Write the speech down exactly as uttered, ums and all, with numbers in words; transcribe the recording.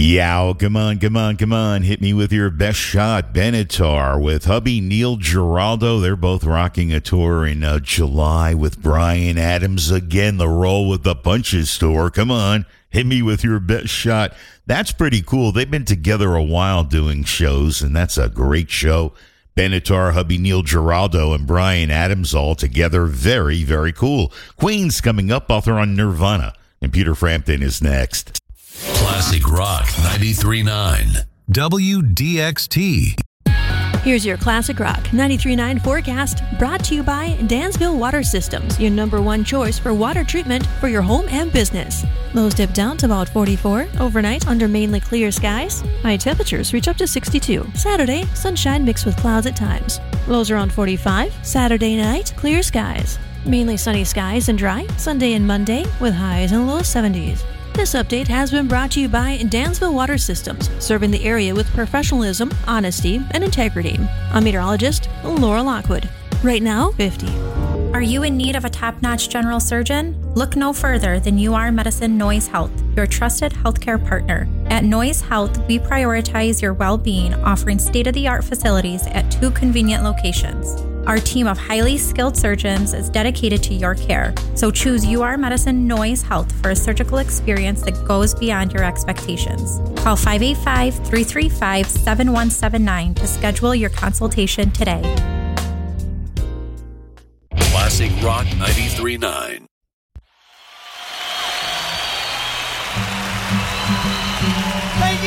Yow, come on, come on, come on. Hit me with your best shot. Benatar with hubby Neil Giraldo. They're both rocking a tour in uh, July with Bryan Adams. Again, the Roll with the Punches tour. Come on, hit me with your best shot. That's pretty cool. They've been together a while doing shows, and that's a great show. Benatar, hubby Neil Giraldo, and Bryan Adams all together. Very, very cool. Queen's coming up. Author on Nirvana. And Peter Frampton is next. Classic Rock ninety-three point nine W D X T. Here's your Classic Rock ninety-three point nine forecast, brought to you by Dansville Water Systems, your number one choice for water treatment for your home and business. Lows dip down to about forty-four overnight under mainly clear skies. High temperatures reach up to sixty-two. Saturday, sunshine mixed with clouds at times. Lows around forty-five. Saturday night, clear skies. Mainly sunny skies and dry Sunday and Monday with highs in the low seventies. This update has been brought to you by Dansville Water Systems, serving the area with professionalism, honesty, and integrity. I'm meteorologist Laura Lockwood. Right now, fifty. Are you in need of a top-notch general surgeon? Look no further than U R Medicine Noyes Health, your trusted healthcare partner. At Noyes Health, we prioritize your well-being, offering state-of-the-art facilities at two convenient locations. Our team of highly skilled surgeons is dedicated to your care, so choose U R Medicine Noyes Health for a surgical experience that goes beyond your expectations. Call five eight five, three three five, seven one seven nine to schedule your consultation today. Classic Rock ninety-three point nine.